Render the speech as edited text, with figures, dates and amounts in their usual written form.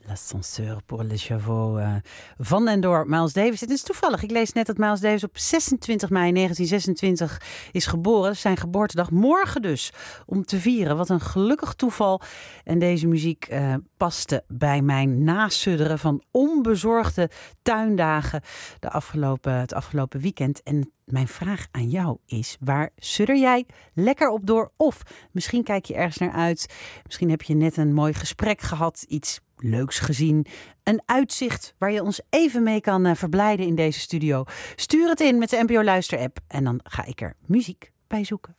L'ascenseur pour le Chauveau van en door Miles Davis. Het is toevallig. Ik lees net dat Miles Davis op 26 mei 1926 is geboren. Zijn geboortedag morgen dus. Om te vieren. Wat een gelukkig toeval. En deze muziek paste bij mijn nasudderen van onbezorgde tuindagen het afgelopen weekend. En mijn vraag aan jou is, waar sudder jij lekker op door? Of misschien kijk je ergens naar uit. Misschien heb je net een mooi gesprek gehad. Iets leuks gezien. Een uitzicht waar je ons even mee kan verblijden in deze studio. Stuur het in met de NPO Luister app. En dan ga ik er muziek bij zoeken.